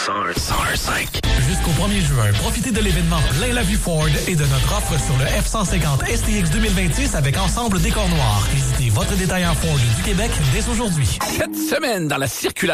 101.5. Jusqu'au 1er juin, profitez de l'événement Plein la vue Ford et de notre offre sur le F-150 STX 2026 avec ensemble décor noir. Visitez votre détaillant Ford du Québec dès aujourd'hui. Cette semaine, dans la circulation